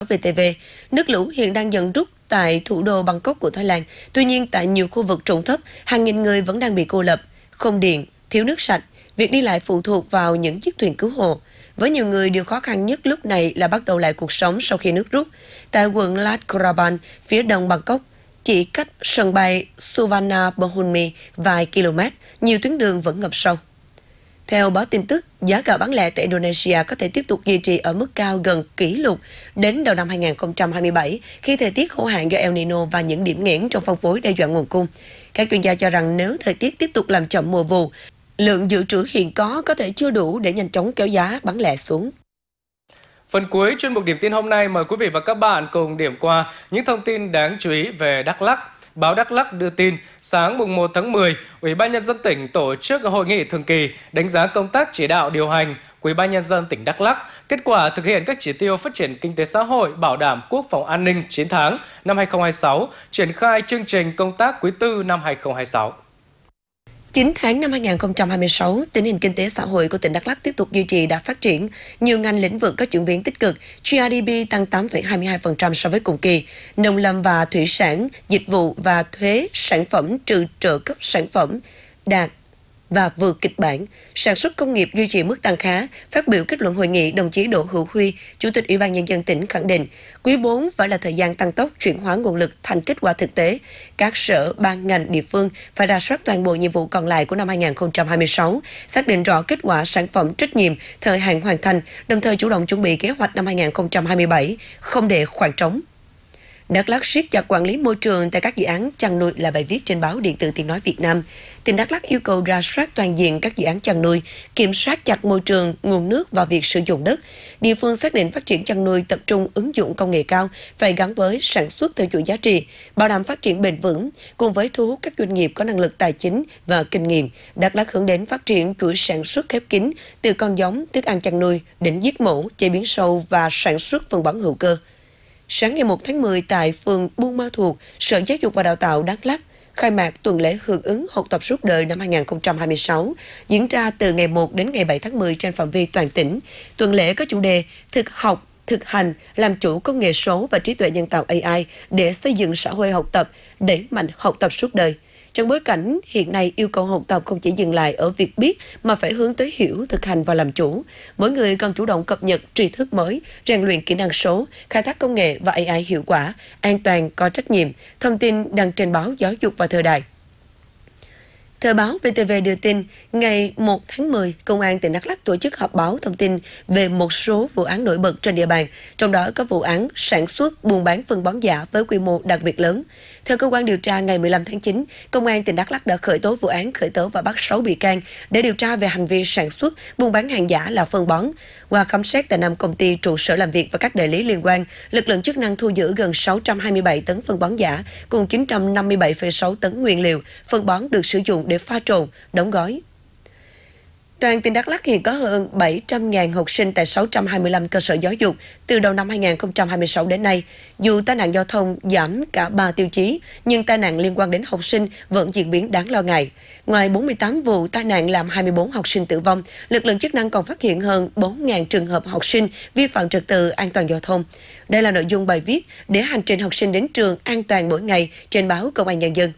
VTV, nước lũ hiện đang dần rút tại thủ đô Bangkok của Thái Lan. Tuy nhiên, tại nhiều khu vực trũng thấp, hàng nghìn người vẫn đang bị cô lập, không điện, thiếu nước sạch. Việc đi lại phụ thuộc vào những chiếc thuyền cứu hộ. Với nhiều người, điều khó khăn nhất lúc này là bắt đầu lại cuộc sống sau khi nước rút. Tại quận Lat Krabang, phía đông Bangkok, chỉ cách sân bay Suvarnabhumi vài km, nhiều tuyến đường vẫn ngập sâu. Theo báo tin tức, giá gạo bán lẻ tại Indonesia có thể tiếp tục duy trì ở mức cao gần kỷ lục đến đầu năm 2027 khi thời tiết khô hạn do El Nino và những điểm nghẽn trong phân phối đe dọa nguồn cung. Các chuyên gia cho rằng nếu thời tiết tiếp tục làm chậm mùa vụ, lượng dự trữ hiện có thể chưa đủ để nhanh chóng kéo giá bán lẻ xuống. Phần cuối chuyên mục điểm tin hôm nay mời quý vị và các bạn cùng điểm qua những thông tin đáng chú ý về Đắk Lắk. Báo Đắk Lắk đưa tin, sáng mùng 1 tháng 10, Ủy ban Nhân dân tỉnh tổ chức hội nghị thường kỳ đánh giá công tác chỉ đạo điều hành của Ủy ban Nhân dân tỉnh Đắk Lắk, kết quả thực hiện các chỉ tiêu phát triển kinh tế xã hội, bảo đảm quốc phòng an ninh 9 tháng năm 2026, triển khai chương trình công tác quý tư năm 2026. 9 tháng năm 2026, tình hình kinh tế xã hội của tỉnh Đắk Lắk tiếp tục duy trì đã phát triển. Nhiều ngành lĩnh vực có chuyển biến tích cực, GDP tăng 8,22% so với cùng kỳ. Nông lâm và thủy sản, dịch vụ và thuế sản phẩm trừ trợ cấp sản phẩm đạt và vượt kịch bản. Sản xuất công nghiệp duy trì mức tăng khá. Phát biểu kết luận hội nghị, đồng chí Đỗ Hữu Huy, Chủ tịch Ủy ban Nhân dân tỉnh khẳng định, quý 4 phải là thời gian tăng tốc chuyển hóa nguồn lực thành kết quả thực tế. Các sở, ban, ngành, địa phương phải rà soát toàn bộ nhiệm vụ còn lại của năm 2026, xác định rõ kết quả, sản phẩm, trách nhiệm, thời hạn hoàn thành, đồng thời chủ động chuẩn bị kế hoạch năm 2027, không để khoảng trống. Đắk Lắk siết chặt quản lý môi trường tại các dự án chăn nuôi là bài viết trên báo điện tử Tiếng nói Việt Nam. Tỉnh Đắk Lắk yêu cầu rà soát toàn diện các dự án chăn nuôi, kiểm soát chặt môi trường, nguồn nước và việc sử dụng đất. Địa phương xác định phát triển chăn nuôi tập trung ứng dụng công nghệ cao, phải gắn với sản xuất theo chuỗi giá trị, bảo đảm phát triển bền vững, cùng với thu hút các doanh nghiệp có năng lực tài chính và kinh nghiệm. Đắk Lắk hướng đến phát triển chuỗi sản xuất khép kín từ con giống, thức ăn chăn nuôi đến giết mổ, chế biến sâu và sản xuất phân bón hữu cơ. Sáng ngày 1 tháng 10 tại phường Buôn Ma Thuột, Sở Giáo dục và Đào tạo Đắk Lắk khai mạc tuần lễ hưởng ứng học tập suốt đời năm 2026, diễn ra từ ngày 1 đến ngày 7 tháng 10 trên phạm vi toàn tỉnh. Tuần lễ có chủ đề thực học, thực hành, làm chủ công nghệ số và trí tuệ nhân tạo AI để xây dựng xã hội học tập, đẩy mạnh học tập suốt đời. Trong bối cảnh hiện nay yêu cầu học tập không chỉ dừng lại ở việc biết mà phải hướng tới hiểu, thực hành và làm chủ. Mỗi người cần chủ động cập nhật tri thức mới, rèn luyện kỹ năng số, khai thác công nghệ và AI hiệu quả, an toàn, có trách nhiệm. Thông tin đăng trên báo Giáo dục và Thời đại. Thời báo VTV đưa tin, ngày 1 tháng 10, Công an tỉnh Đắk Lắk tổ chức họp báo thông tin về một số vụ án nổi bật trên địa bàn, trong đó có vụ án sản xuất, buôn bán phân bón giả với quy mô đặc biệt lớn. Theo cơ quan điều tra, ngày 15 tháng 9, Công an tỉnh Đắk Lắk đã khởi tố vụ án, khởi tố và bắt 6 bị can để điều tra về hành vi sản xuất, buôn bán hàng giả là phân bón. Qua khám xét tại 5 công ty, trụ sở làm việc và các đại lý liên quan, lực lượng chức năng thu giữ gần 627 tấn phân bón giả cùng 957,6 tấn nguyên liệu phân bón được sử dụng để pha trộn, đóng gói. Toàn tỉnh Đắk Lắk hiện có hơn 700.000 học sinh tại 625 cơ sở giáo dục từ đầu năm 2026 đến nay. Dù tai nạn giao thông giảm cả 3 tiêu chí, nhưng tai nạn liên quan đến học sinh vẫn diễn biến đáng lo ngại. Ngoài 48 vụ tai nạn làm 24 học sinh tử vong, lực lượng chức năng còn phát hiện hơn 4.000 trường hợp học sinh vi phạm trật tự an toàn giao thông. Đây là nội dung bài viết để hành trình học sinh đến trường an toàn mỗi ngày trên báo Công an Nhân dân.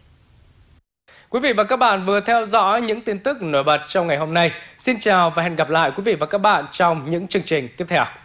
Quý vị và các bạn vừa theo dõi những tin tức nổi bật trong ngày hôm nay. Xin chào và hẹn gặp lại quý vị và các bạn trong những chương trình tiếp theo.